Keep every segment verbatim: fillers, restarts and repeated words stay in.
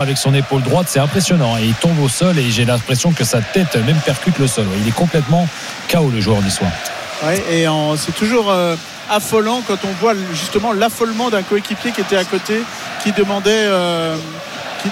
avec son épaule droite, c'est impressionnant. Et il tombe au sol et j'ai l'impression que sa tête même percute le sol. Il est complètement K O, le joueur niçois. Ouais, et en, c'est toujours euh, affolant quand on voit justement l'affolement d'un coéquipier qui était à côté, qui demandait euh, qui,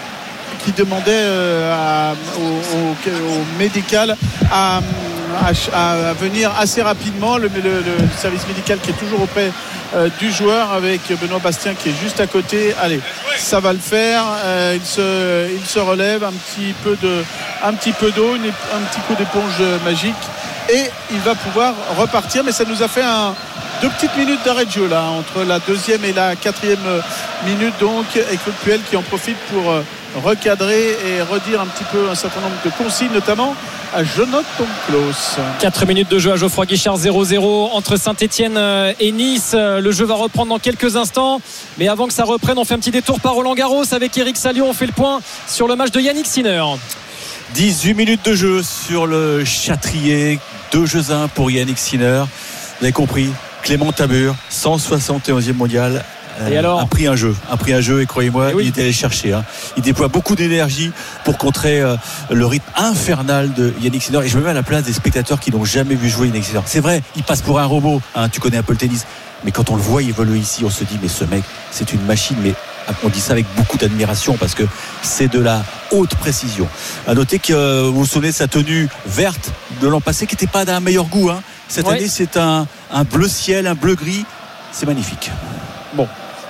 qui demandait euh, à, au, au, au médical à, à, à venir assez rapidement. Le, le, le service médical qui est toujours auprès euh, du joueur, avec Benoît Bastien qui est juste à côté. Allez, ça va le faire. Euh, il se, il se relève, un petit peu de, un petit peu d'eau, une, un petit coup d'éponge magique. Et il va pouvoir repartir, mais ça nous a fait un, deux petites minutes d'arrêt de jeu là, entre la deuxième et la quatrième minute, donc, et Claude Puel qui en profite pour recadrer et redire un petit peu un certain nombre de consignes, notamment à Jonathan Clauss. quatre minutes de jeu à Geoffroy Guichard, zéro zéro entre Saint-Etienne et Nice. Le jeu va reprendre dans quelques instants, mais avant que ça reprenne, on fait un petit détour par Roland-Garros avec Eric Salio. On fait le point sur le match de Yannick Sinner. dix-huit minutes de jeu sur le Châtrier, deux jeux à un pour Yannick Sinner. Vous avez compris, Clément Tabur, cent soixante et onzième mondial, euh, et alors a pris un jeu, a pris un jeu et croyez-moi, et oui. il était allé chercher. Hein. Il déploie beaucoup d'énergie pour contrer euh, le rythme infernal de Yannick Sinner. Et je me mets à la place des spectateurs qui n'ont jamais vu jouer Yannick Sinner. C'est vrai, il passe pour un robot. Hein, tu connais un peu le tennis, mais quand on le voit évoluer ici, on se dit mais ce mec, c'est une machine. Mais on dit ça avec beaucoup d'admiration parce que c'est de la haute précision. À noter que euh, vous vous souvenez de sa tenue verte de l'an passé qui n'était pas d'un meilleur goût. Hein. Cette ouais. année, c'est un, un bleu ciel, un bleu gris. C'est magnifique. Bon.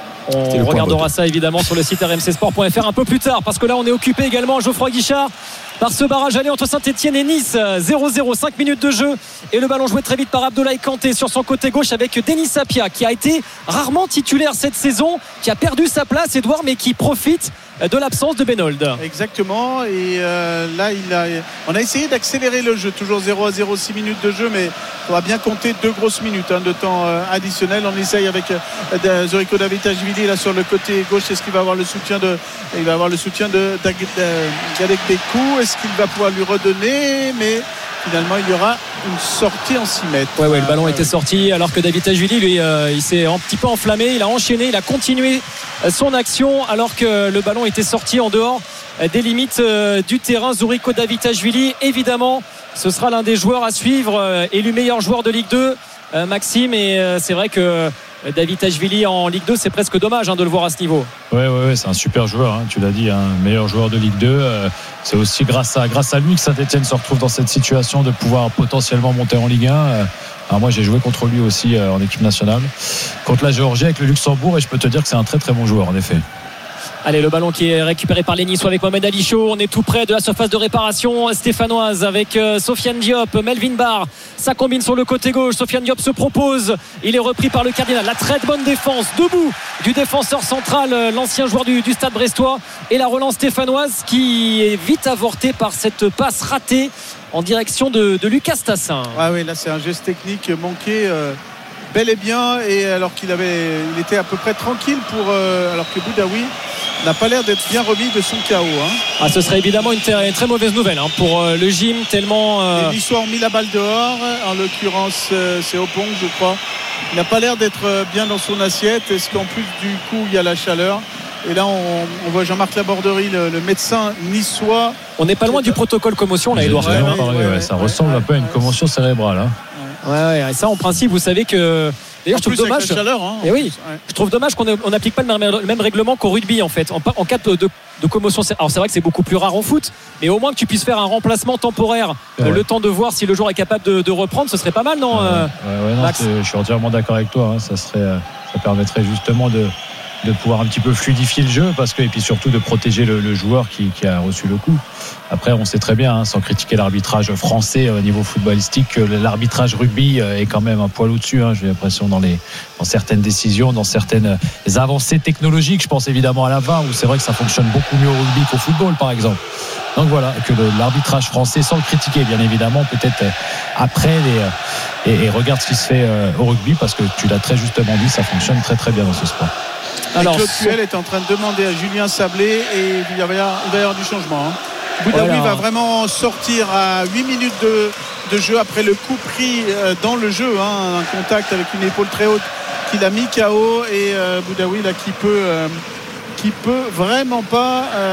On regardera ça évidemment sur le site r m c sport point f r un peu plus tard, parce que là on est occupé également, Geoffroy Guichard, par ce barrage aller entre Saint-Etienne et Nice. Zéro zéro, cinq minutes de jeu et le ballon joué très vite par Abdoulaye Kanté sur son côté gauche avec Denis Sapia, qui a été rarement titulaire cette saison, qui a perdu sa place, Edouard, mais qui profite de l'absence de Benold. Exactement, et euh, là il a, on a essayé d'accélérer le jeu, toujours zéro à zéro, six minutes de jeu, mais on va bien compter deux grosses minutes hein, de temps euh, additionnel. On essaye avec euh, Zoriko Davitashvili là sur le côté gauche. Est-ce qu'il va avoir le soutien de il va avoir le soutien de Gadek Bekou? Est-ce qu'il va pouvoir lui redonner? Mais finalement il y aura une sortie en six mètres. Ouais, ouais, le ballon était sorti alors que Davitashvili lui euh, il s'est un petit peu enflammé, il a enchaîné, il a continué son action alors que le ballon était sorti en dehors des limites euh, du terrain. Zoriko Davitashvili, évidemment ce sera l'un des joueurs à suivre, euh, élu meilleur joueur de Ligue deux, euh, Maxime, et euh, c'est vrai que Davitashvili en Ligue deux, c'est presque dommage hein, de le voir à ce niveau. Oui, ouais, ouais, c'est un super joueur, hein, tu l'as dit, un hein, meilleur joueur de Ligue deux. Euh, c'est aussi grâce à, grâce à lui que Saint-Etienne se retrouve dans cette situation de pouvoir potentiellement monter en Ligue un. Euh, alors moi, j'ai joué contre lui aussi euh, en équipe nationale, contre la Géorgie avec le Luxembourg, et je peux te dire que c'est un très très bon joueur en effet. Allez, le ballon qui est récupéré par les Niçois avec Mohamed Ali Chaud. On est tout près de la surface de réparation stéphanoise avec euh, Sofiane Diop, Melvin Barr. Ça combine sur le côté gauche. Sofiane Diop se propose. Il est repris par le Cardinal. La très bonne défense debout du défenseur central, euh, l'ancien joueur du, du Stade Brestois. Et la relance stéphanoise qui est vite avortée par cette passe ratée en direction de, de Lucas Tassin. Ah oui, là c'est un geste technique manqué. Euh... bel et bien, et alors qu'il avait, il était à peu près tranquille pour, euh, alors que Boudaoui n'a pas l'air d'être bien remis de son K O. Hein. Ah, ce serait évidemment une très, très mauvaise nouvelle hein, pour euh, le gym, tellement. Euh... Les Niçois ont mis la balle dehors, en l'occurrence euh, c'est Opong, je crois. Il n'a pas l'air d'être bien dans son assiette. Est-ce qu'en plus du coup il y a la chaleur? Et là on, on voit Jean-Marc Laborderie, le, le médecin niçois. On n'est pas loin du protocole commotion là, Edouard. Ouais, ouais, ouais, ouais, ça ouais, ressemble ouais, un peu à une commotion cérébrale. Hein. Ouais, ouais, et ça en principe vous savez que d'ailleurs en je trouve plus, dommage chaleur, hein, et oui, ouais. je trouve dommage qu'on n'applique pas le même, le même règlement qu'au rugby en fait en, en cas de, de, de commotion. Alors c'est vrai que c'est beaucoup plus rare en foot, mais au moins que tu puisses faire un remplacement temporaire ouais. le temps de voir si le joueur est capable de, de reprendre, ce serait pas mal, non, ouais, euh, ouais, ouais, non je suis entièrement d'accord avec toi hein. ça serait ça permettrait justement de de pouvoir un petit peu fluidifier le jeu parce que, et puis surtout de protéger le, le joueur qui, qui a reçu le coup. Après on sait très bien hein, sans critiquer l'arbitrage français au niveau footballistique, que l'arbitrage rugby est quand même un poil au-dessus hein, j'ai l'impression dans, les, dans certaines décisions, dans certaines avancées technologiques. Je pense évidemment à la V A R où c'est vrai que ça fonctionne beaucoup mieux au rugby qu'au football par exemple. Donc voilà, que le, l'arbitrage français, sans le critiquer bien évidemment, peut-être après les, et, et regarde ce qui se fait au rugby parce que tu l'as très justement dit, ça fonctionne très très bien dans ce sport. Alors, Claude Puel est en train de demander à Julien Sablé et il va y avoir, il va y avoir du changement. Hein. Boudaoui voilà. va vraiment sortir à huit minutes de, de jeu après le coup pris dans le jeu. Hein, un contact avec une épaule très haute qu'il a mis K O et euh, Boudaoui là qui peut, euh, qui peut vraiment pas. Euh,